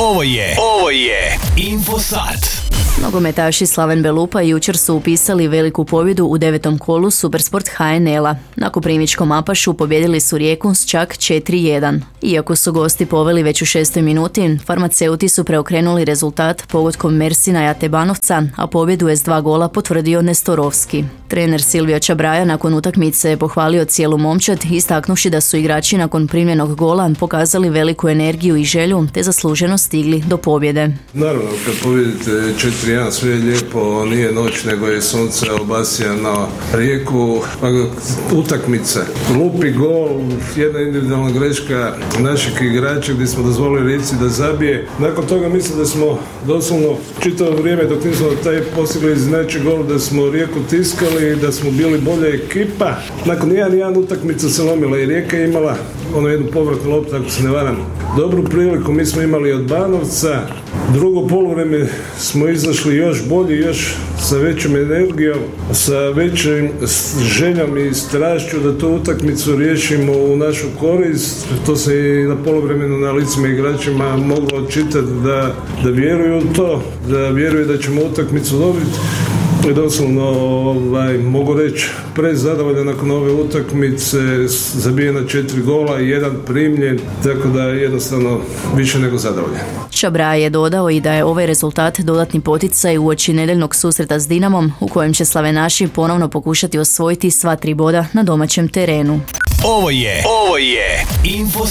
Ovo je Infosat. Nogometaši Slaven Belupa jučer su upisali veliku pobjedu u 9. kolu Supersport HNL-a. Na Koprivničkom Apašu pobjedili su Rijeku s čak 4-1. Iako su gosti poveli već u 6. minuti, farmaceuti su preokrenuli rezultat pogodkom Mersina Jatebanovca, a pobjedu je s 2 gola potvrdio Nestorovski. Trener Silvio Čabraja nakon utakmice je pohvalio cijelu momčad, istaknuvši da su igrači nakon primljenog gola pokazali veliku energiju i želju te zasluženo stigli do pobjede. Naravno, kad pobjedite 4-1, sve je lijepo, nije noć nego je sunce obasja na Rijeku. Utakmica, lupi gol, jedna individualna greška naših igrača gdje smo dozvolili Rijeci da zabije. Nakon toga mislim da smo doslovno čitavo vrijeme dok nismo taj postigli znači gol da smo Rijeku tiskali, da smo bili bolja ekipa. Nakon 1-1 utakmica se lomila i Rijeka je imala jednu povratnu loptu, ako se ne varam, dobru priliku. Mi smo imali od Banovca. Drugo poluvrijeme smo izašli još bolji, još sa većom energijom, sa većim željom i strašću da tu utakmicu riješimo u našu korist. To se i na poluvremenu na licima igračima moglo odčitati da vjeruju u to, da vjeruju da ćemo utakmicu dobiti. I doslovno, mogu reći, prezadovoljan nakon ove utakmice, zabijena 4 gola i 1 primljen, tako da je jednostavno više nego zadovoljan. Čabraja je dodao i da je ovaj rezultat dodatni poticaj uoči nedeljnog susreta s Dinamom, u kojem će slavenaši ponovno pokušati osvojiti sva 3 boda na domaćem terenu. Ovo je Infosat.